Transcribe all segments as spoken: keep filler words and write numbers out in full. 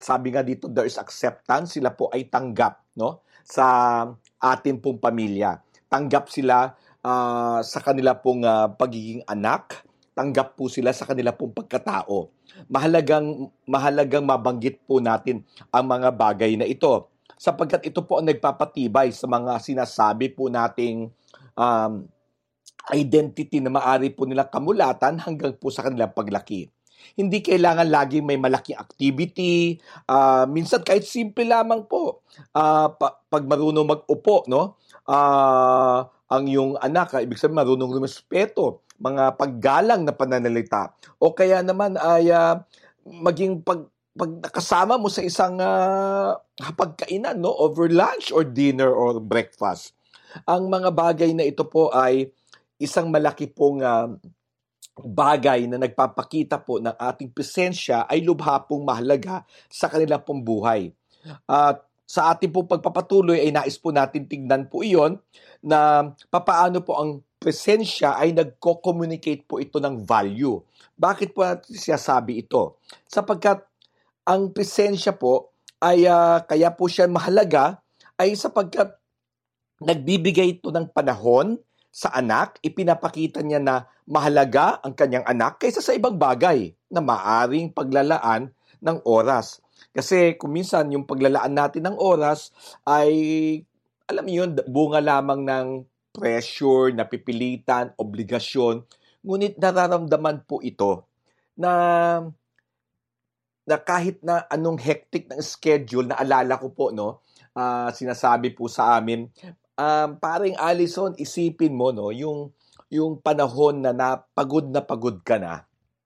sabi nga dito, there is acceptance, sila po ay tanggap, no, sa atin pong pamilya. Tanggap sila uh, sa kanila pong uh, pagiging anak, tanggap po sila sa kanila pong pagkatao. Mahalagang, mahalagang mabanggit po natin ang mga bagay na ito, sapagkat ito po ang nagpapatibay sa mga sinasabi po nating um, identity na maaari po nilang kamulatan hanggang po sa kanilang paglaki. Hindi kailangan laging may malaking activity, uh, minsan kahit simple lamang po. Uh, pa- pag marunong mag-upo, no? Uh, ang yung anak, uh, ibig sabihin marunong rumespeto, mga paggalang na pananalita. O kaya naman ay uh, maging pag pag nakasama mo sa isang uh, hapagkainan, no? Over lunch or dinner or breakfast. Ang mga bagay na ito po ay isang malaki pong uh, bagay na nagpapakita po ng ating presensya ay lubha pong mahalaga sa kanilang pong buhay. At uh, sa ating pong pagpapatuloy ay nais po natin tignan po iyon na papaano po ang presensya ay nagko-communicate po ito ng value. Bakit po natin siyasabi ito? Sapagkat ang presensya po ay uh, kaya po siya mahalaga ay sapagkat nagbibigay ito ng panahon sa anak, ipinapakita niya na mahalaga ang kanyang anak kaysa sa ibang bagay na maaring paglalaan ng oras. Kasi kung minsan yung paglalaan natin ng oras ay, alam niyo yun, bunga lamang ng pressure, napipilitan, obligasyon. Ngunit nararamdaman po ito na, na kahit na anong hectic ng schedule, naalala ko po, no, uh, sinasabi po sa amin, Um, paring Allison, isipin mo, no, yung, yung panahon na napagod na pagod ka na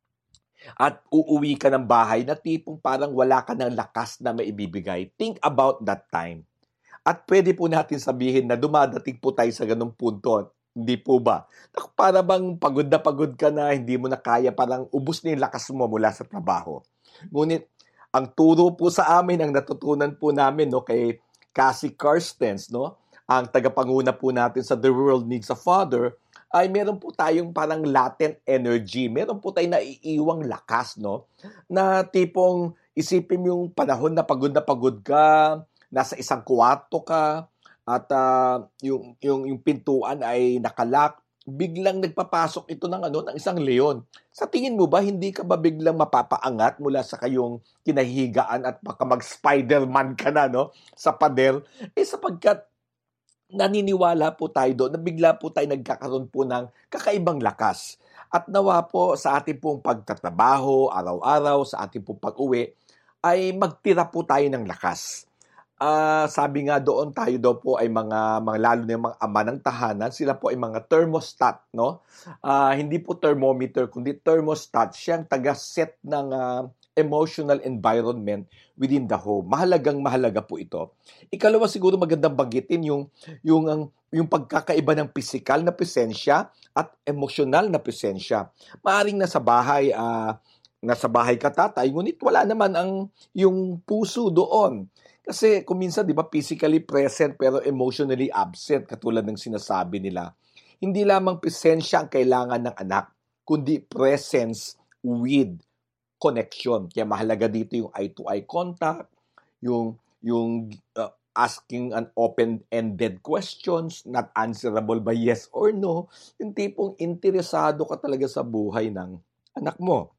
at uuwi ka ng bahay na tipong parang wala ka ng lakas na maibibigay. Think about that time. At pwede po natin sabihin na dumadating po tayo sa ganung punto. Hindi po ba? Para bang pagod na pagod ka na, hindi mo na kaya, parang ubos na yung lakas mo mula sa trabaho. Ngunit, ang turo po sa amin, ang natutunan po namin, no, kay Cassie Carstens, no, ang tagapanguna po natin sa The World Needs a Father, ay meron po tayong parang latent energy. Meron po tayong naiiwang lakas, no? Na tipong isipin mo yung panahon na pagod na pagod ka, nasa isang kwarto ka, at uh, yung, yung, yung pintuan ay nakalak, biglang nagpapasok ito ng, ano, ng isang leon. Sa tingin mo ba, hindi ka ba biglang mapapaangat mula sa kayong kinahigaan at baka mag-Spider-Man ka na, no? Sa pader? Eh sapagkat naniniwala po tayo doon na bigla po tayo nagkakaroon po ng kakaibang lakas. At nawa po sa ating pong pagtatrabaho, araw-araw, sa ating pong pag-uwi, ay magtira po tayo ng lakas. Uh, sabi nga doon, tayo daw po ay mga, mga lalo na yung mga ama ng tahanan, sila po ay mga thermostat, no? Uh, hindi po thermometer, kundi thermostat. Siyang taga-set ng uh, emotional environment within the home. Mahalagang mahalaga po ito. Ikalawa, siguro magandang banggitin yung yung ang yung pagkakaiba ng physical na presensya at emotional na presensya. Maaring nasa bahay uh, nasa bahay ka tatay, ngunit wala naman ang yung puso doon. Kasi kung minsan, di ba, physically present pero emotionally absent, katulad ng sinasabi nila. Hindi lamang presensya ang kailangan ng anak, kundi presence with connection. Kaya mahalaga dito yung eye-to-eye contact, yung, yung uh, asking an open-ended questions, not answerable by yes or no, yung tipong interesado ka talaga sa buhay ng anak mo.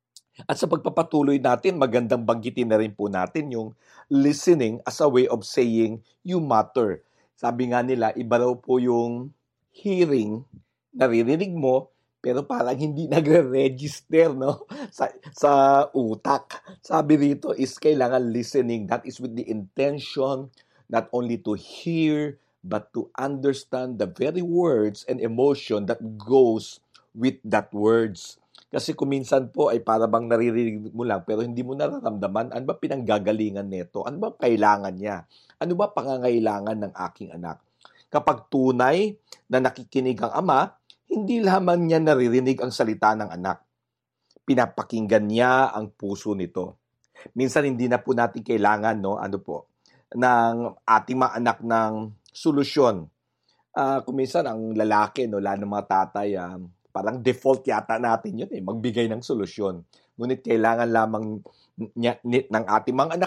At sa pagpapatuloy natin, magandang banggitin na rin po natin yung listening as a way of saying you matter. Sabi nga nila, iba raw po yung hearing, naririnig mo, pero parang hindi nagre-register, no? Sa, sa utak. Sabi rito is kailangan listening. That is with the intention not only to hear, but to understand the very words and emotion that goes with that words. Kasi kung minsan po ay para bang naririnig mo lang pero hindi mo nararamdaman, ano ba pinanggagalingan nito? Ano ba kailangan niya? Ano ba pangangailangan ng aking anak? Kapag tunay na nakikinig ang ama, hindi lamang niya naririnig ang salita ng anak. Pinapakinggan niya ang puso nito. Minsan hindi na po natin kailangan, no, ano po, ng ating mga anak ng solusyon. Uh, kung minsan ang lalaki, no, lalo ng mga tatay, uh, parang default yata natin yun, eh, magbigay ng solusyon. Ngunit kailangan lamang niya, ng ating mga anak